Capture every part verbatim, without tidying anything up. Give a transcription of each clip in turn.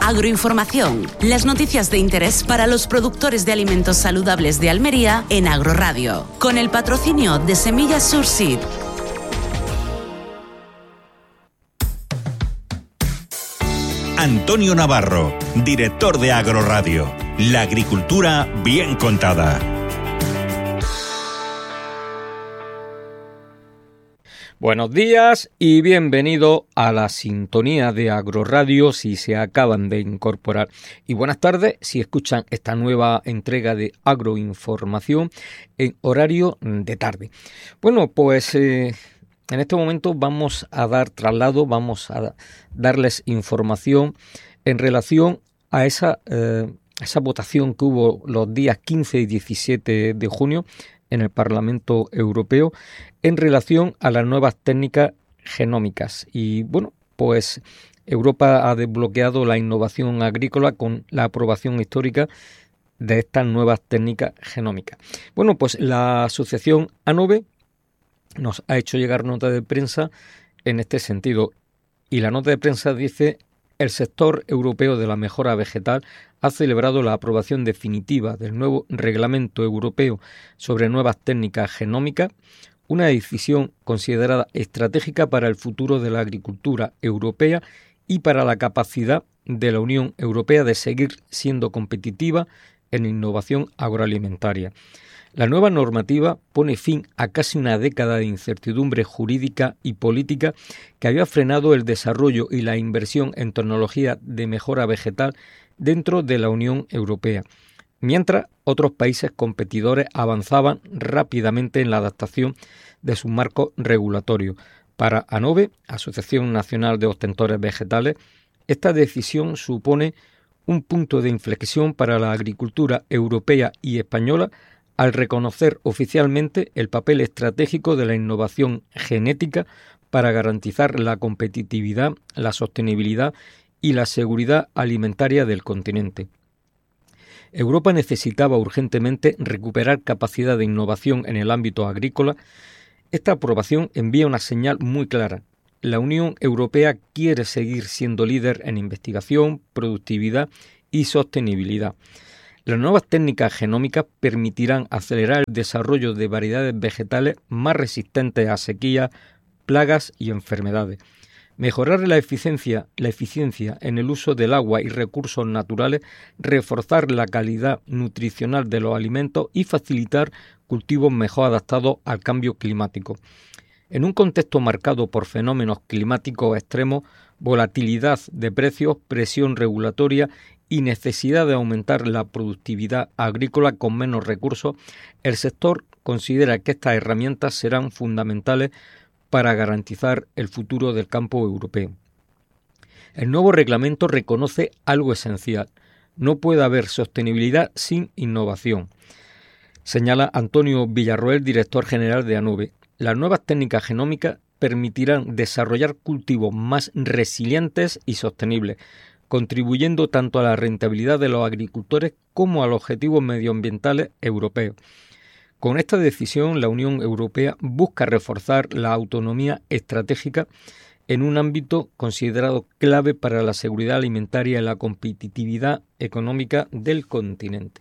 Agroinformación, las noticias de interés para los productores de alimentos saludables de Almería en Agroradio, con el patrocinio de Semillas Surseed. Antonio Navarro, director de Agroradio. La agricultura bien contada. Buenos días y bienvenido a la sintonía de Agroradio si se acaban de incorporar. Y buenas tardes si escuchan esta nueva entrega de Agroinformación en horario de tarde. Bueno, pues eh, en este momento vamos a dar traslado, vamos a darles información en relación a esa, eh, esa votación que hubo los días quince y diecisiete de junio en el Parlamento Europeo en relación a las nuevas técnicas genómicas. Y bueno, pues Europa ha desbloqueado la innovación agrícola con la aprobación histórica de estas nuevas técnicas genómicas. Bueno, pues la asociación ANOVE nos ha hecho llegar nota de prensa en este sentido. Y la nota de prensa dice: el sector europeo de la mejora vegetal ha celebrado la aprobación definitiva del nuevo Reglamento Europeo sobre nuevas técnicas genómicas, una decisión considerada estratégica para el futuro de la agricultura europea y para la capacidad de la Unión Europea de seguir siendo competitiva en innovación agroalimentaria. La nueva normativa pone fin a casi una década de incertidumbre jurídica y política que había frenado el desarrollo y la inversión en tecnología de mejora vegetal dentro de la Unión Europea, mientras otros países competidores avanzaban rápidamente en la adaptación de sus marcos regulatorios. Para ANOVE, Asociación Nacional de Obtentores Vegetales, esta decisión supone un punto de inflexión para la agricultura europea y española al reconocer oficialmente el papel estratégico de la innovación genética para garantizar la competitividad, la sostenibilidad y la seguridad alimentaria del continente. Europa necesitaba urgentemente recuperar capacidad de innovación en el ámbito agrícola. Esta aprobación envía una señal muy clara. La Unión Europea quiere seguir siendo líder en investigación, productividad y sostenibilidad. Las nuevas técnicas genómicas permitirán acelerar el desarrollo de variedades vegetales más resistentes a sequías, plagas y enfermedades, mejorar la eficiencia, la eficiencia en el uso del agua y recursos naturales, reforzar la calidad nutricional de los alimentos y facilitar cultivos mejor adaptados al cambio climático. En un contexto marcado por fenómenos climáticos extremos, volatilidad de precios, presión regulatoria y necesidad de aumentar la productividad agrícola con menos recursos, el sector considera que estas herramientas serán fundamentales para garantizar el futuro del campo europeo. El nuevo reglamento reconoce algo esencial: no puede haber sostenibilidad sin innovación, señala Antonio Villarroel, director general de ANOVE. Las nuevas técnicas genómicas permitirán desarrollar cultivos más resilientes y sostenibles, contribuyendo tanto a la rentabilidad de los agricultores como a los objetivos medioambientales europeos. Con esta decisión, la Unión Europea busca reforzar la autonomía estratégica en un ámbito considerado clave para la seguridad alimentaria y la competitividad económica del continente.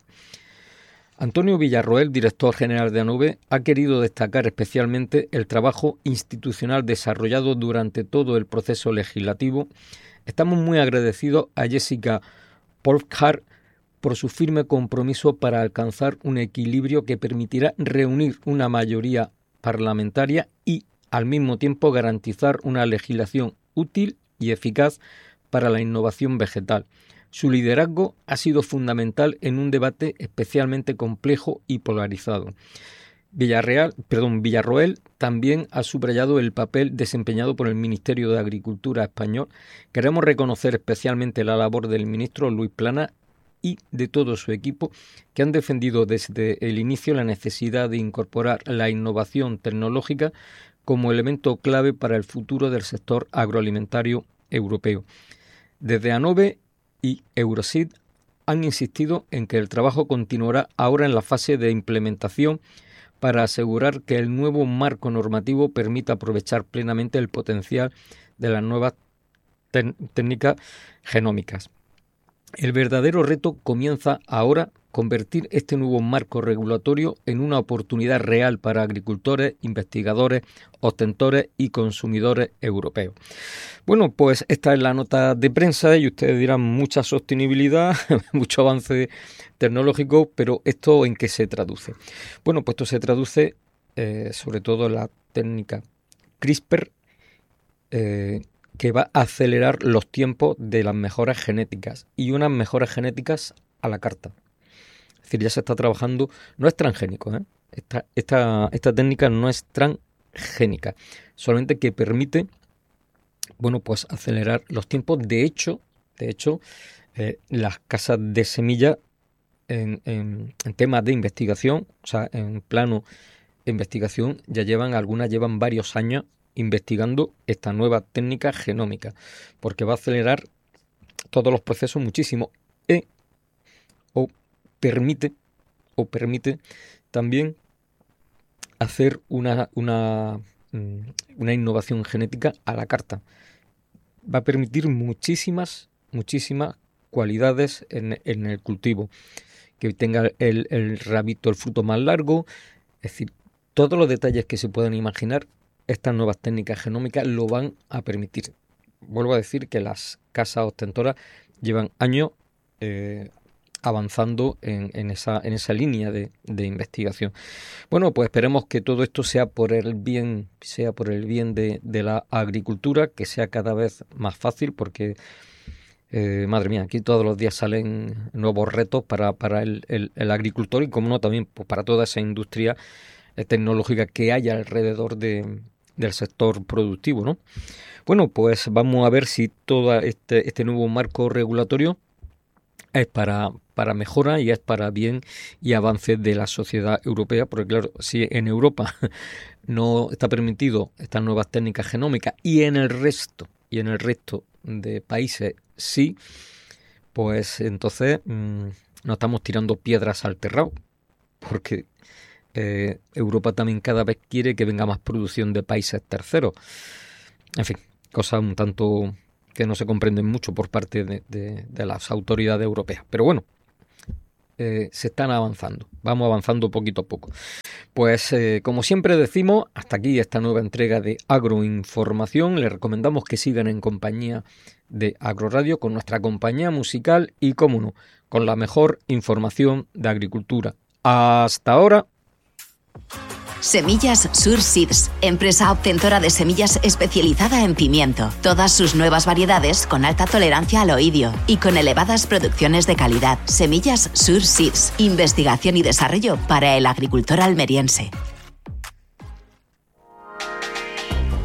Antonio Villarroel, director general de ANOVE, ha querido destacar especialmente el trabajo institucional desarrollado durante todo el proceso legislativo. Estamos muy agradecidos a Jessica Polfhard por su firme compromiso para alcanzar un equilibrio que permitirá reunir una mayoría parlamentaria y, al mismo tiempo, garantizar una legislación útil y eficaz para la innovación vegetal. Su liderazgo ha sido fundamental en un debate especialmente complejo y polarizado. Villarreal, perdón, Villarroel también ha subrayado el papel desempeñado por el Ministerio de Agricultura español. Queremos reconocer especialmente la labor del ministro Luis Planas y de todo su equipo, que han defendido desde el inicio la necesidad de incorporar la innovación tecnológica como elemento clave para el futuro del sector agroalimentario europeo. Desde ANOVE y Euroseed han insistido en que el trabajo continuará ahora en la fase de implementación para asegurar que el nuevo marco normativo permita aprovechar plenamente el potencial de las nuevas técnicas genómicas. El verdadero reto comienza ahora, convertir este nuevo marco regulatorio en una oportunidad real para agricultores, investigadores, ostentores y consumidores europeos. Bueno, pues esta es la nota de prensa y ustedes dirán mucha sostenibilidad, mucho avance tecnológico, pero ¿esto en qué se traduce? Bueno, pues esto se traduce eh, sobre todo en la técnica CRISPR, eh, que va a acelerar los tiempos de las mejoras genéticas y unas mejoras genéticas a la carta. Es decir, ya se está trabajando, no es transgénico, ¿eh? esta, esta, esta técnica no es transgénica, solamente que permite, bueno, pues acelerar los tiempos. De hecho, de hecho, eh, las casas de semilla en, en, en temas de investigación, o sea, en plano de investigación, ya llevan, algunas llevan varios años investigando esta nueva técnica genómica, porque va a acelerar todos los procesos muchísimo y o permite o permite también hacer una, una, una innovación genética a la carta. Va a permitir muchísimas, muchísimas cualidades en, en el cultivo, que tenga el, el rabito, el fruto más largo, es decir, todos los detalles que se puedan imaginar. Estas nuevas técnicas genómicas lo van a permitir. Vuelvo a decir que las casas ostentoras llevan años eh, avanzando en, en, esa, en esa línea de, de investigación. Bueno, pues esperemos que todo esto sea por el bien, sea por el bien de, de la agricultura, que sea cada vez más fácil, porque eh, madre mía, aquí todos los días salen nuevos retos para, para el, el, el agricultor y, como no, también pues, para toda esa industria tecnológica que hay alrededor de, del sector productivo, ¿no? Bueno, pues vamos a ver si todo este, este nuevo marco regulatorio es para, para mejora y es para bien y avance de la sociedad europea, porque claro, si en Europa no está permitido estas nuevas técnicas genómicas y en el resto, y en el resto de países sí, pues entonces mmm, nos estamos tirando piedras al terrado, porque Eh, Europa también cada vez quiere que venga más producción de países terceros. En fin, cosas un tanto que no se comprenden mucho por parte de, de, de las autoridades europeas. Pero bueno, eh, se están avanzando. Vamos avanzando poquito a poco. Pues eh, como siempre decimos, hasta aquí esta nueva entrega de Agroinformación. Les recomendamos que sigan en compañía de Agroradio con nuestra compañía musical y, cómo no, con la mejor información de agricultura. Hasta ahora. Semillas Sur Seeds, empresa obtentora de semillas especializada en pimiento. Todas sus nuevas variedades con alta tolerancia al oidio y con elevadas producciones de calidad. Semillas Sur Seeds, investigación y desarrollo para el agricultor almeriense.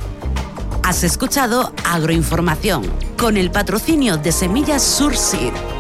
Has escuchado Agroinformación con el patrocinio de Semillas Sur Seeds.